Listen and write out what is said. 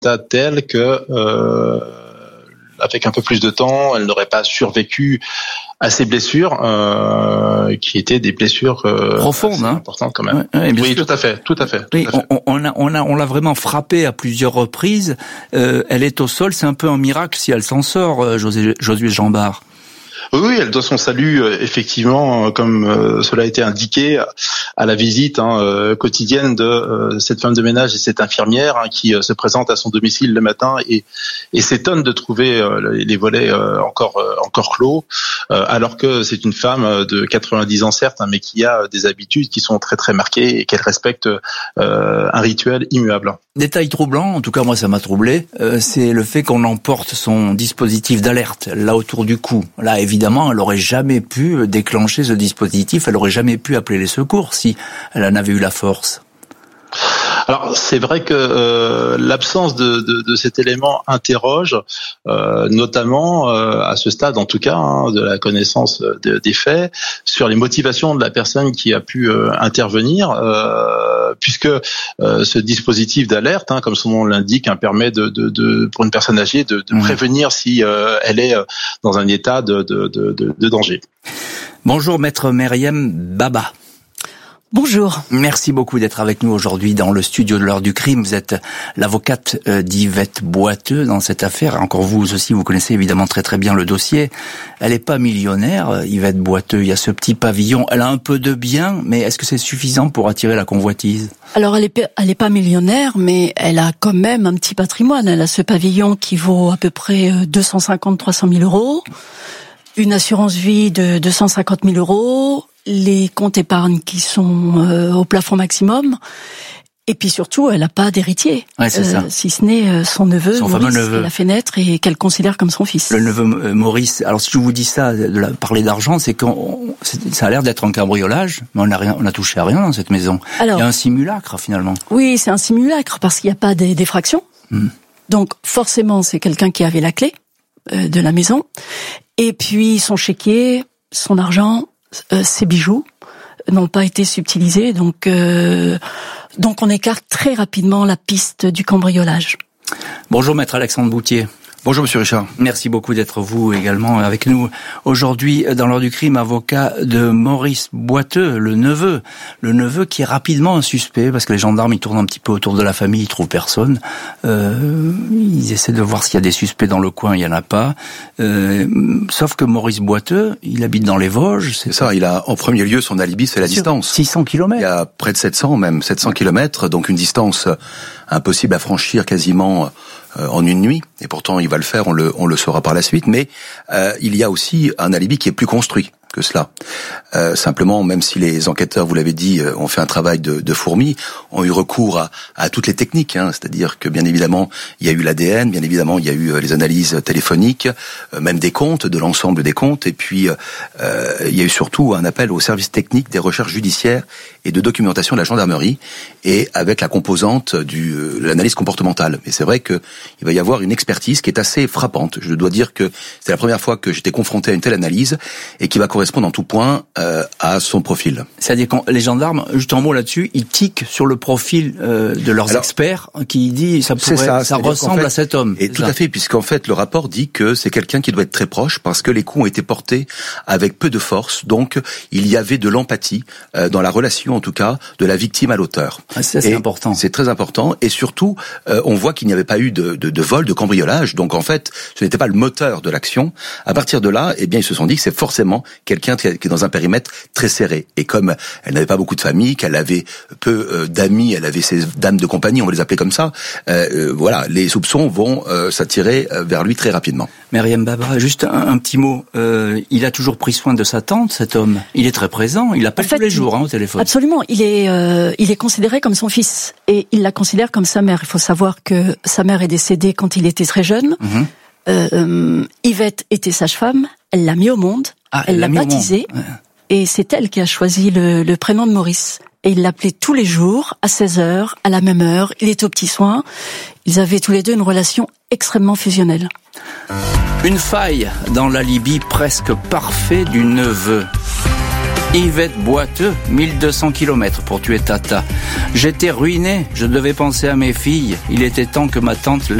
état tel que avec un peu plus de temps, elle n'aurait pas survécu à ces blessures, qui étaient des blessures profondes, importantes quand même. Oui, tout à fait. Oui, on l'a vraiment frappée à plusieurs reprises. Elle est au sol, c'est un peu un miracle si elle s'en sort, Josué Jambard. Oui, elle doit son salut, effectivement, comme cela a été indiqué, à la visite quotidienne de cette femme de ménage et cette infirmière qui se présente à son domicile le matin et s'étonne de trouver les volets encore clos, alors que c'est une femme de 90 ans certes, mais qui a des habitudes qui sont très très marquées et qu'elle respecte un rituel immuable. Détail troublant, en tout cas moi ça m'a troublé, c'est le fait qu'on emporte son dispositif d'alerte là autour du cou. Là évidemment elle aurait jamais pu déclencher ce dispositif, elle aurait jamais pu appeler les secours si elle en avait eu la force. Alors c'est vrai que l'absence de cet élément interroge, notamment à ce stade en tout cas de la connaissance des faits, sur les motivations de la personne qui a pu intervenir, puisque ce dispositif d'alerte, comme son nom l'indique, permet pour une personne âgée de prévenir si elle est dans un état de danger. Bonjour maître Myriam Baba. Bonjour. Merci beaucoup d'être avec nous aujourd'hui dans le studio de l'heure du crime. Vous êtes l'avocate d'Yvette Boiteux dans cette affaire. Encore vous aussi, vous connaissez évidemment très très bien le dossier. Elle n'est pas millionnaire, Yvette Boiteux. Il y a ce petit pavillon. Elle a un peu de biens, mais est-ce que c'est suffisant pour attirer la convoitise ? Alors elle est pas millionnaire, mais elle a quand même un petit patrimoine. Elle a ce pavillon qui vaut à peu près 250-300 000 euros. Une assurance vie de 250 000 euros. Les comptes épargne qui sont au plafond maximum, et puis surtout, elle n'a pas d'héritier, c'est ça. Si ce n'est son neveu, Maurice, qu'elle a fait naître et qu'elle considère comme son fils. Le neveu Maurice. Alors si je vous dis ça, parler d'argent, c'est ça a l'air d'être un cambriolage, mais on a touché à rien dans cette maison. Alors, il y a un simulacre finalement. Oui, c'est un simulacre parce qu'il n'y a pas d'effraction. Donc forcément, c'est quelqu'un qui avait la clé de la maison, et puis son chéquier, son argent. Ces bijoux n'ont pas été subtilisés, donc on écarte très rapidement la piste du cambriolage. Bonjour maître Alexandre Boutier. Bonjour Monsieur Richard. Merci beaucoup d'être vous également avec nous aujourd'hui dans l'heure du crime, avocat de Maurice Boiteux, le neveu qui est rapidement un suspect parce que les gendarmes ils tournent un petit peu autour de la famille, ils trouvent personne. Ils essaient de voir s'il y a des suspects dans le coin, il y en a pas. Sauf que Maurice Boiteux, il habite dans les Vosges. C'est ça, il a en premier lieu son alibi, c'est la distance. 600 km. Il y a près de 700 km, donc une distance impossible à franchir quasiment en une nuit, et pourtant il va le faire, on le saura par la suite, mais il y a aussi un alibi qui est plus construit que cela. Simplement, même si les enquêteurs, vous l'avez dit, ont fait un travail de fourmi, ont eu recours à toutes les techniques, c'est-à-dire que bien évidemment, il y a eu l'ADN, bien évidemment, il y a eu les analyses téléphoniques, même des comptes, de l'ensemble des comptes, et puis il y a eu surtout un appel au service technique des recherches judiciaires et de documentation de la gendarmerie, et avec la composante de l'analyse comportementale. Et c'est vrai que il va y avoir une expertise qui est assez frappante. Je dois dire que c'est la première fois que j'étais confronté à une telle analyse, et qui va correspondre en tout point à son profil. C'est-à-dire que les gendarmes, juste un mot là-dessus, ils tiquent sur le profil de leurs experts qui dit ça ressemble à cet homme. Et tout à fait, puisqu'en fait le rapport dit que c'est quelqu'un qui doit être très proche parce que les coups ont été portés avec peu de force, donc il y avait de l'empathie dans la relation en tout cas de la victime à l'auteur. C'est important. C'est très important, et surtout on voit qu'il n'y avait pas eu de vol, de cambriolage, donc en fait ce n'était pas le moteur de l'action. À partir de là, eh bien ils se sont dit que c'est forcément quelqu'un qui est dans un périmètre très serré. Et comme elle n'avait pas beaucoup de famille, qu'elle avait peu d'amis, elle avait ses dames de compagnie, on va les appeler comme ça, voilà, les soupçons vont s'attirer vers lui très rapidement. Myriam Baba, juste un petit mot. Il a toujours pris soin de sa tante, cet homme. Il est très présent, il l'appelle tous les jours au téléphone. Absolument, il est considéré comme son fils. Et il la considère comme sa mère. Il faut savoir que sa mère est décédée quand il était très jeune. Yvette était sage-femme, elle l'a mis au monde. Elle l'a baptisé, et c'est elle qui a choisi le prénom de Maurice. Et il l'appelait tous les jours, à 16h, à la même heure. Il était aux petits soins. Ils avaient tous les deux une relation extrêmement fusionnelle. Une faille dans l'alibi presque parfait du neveu. Yvette Boiteux, 1200 km pour tuer Tata. J'étais ruiné, je devais penser à mes filles. Il était temps que ma tante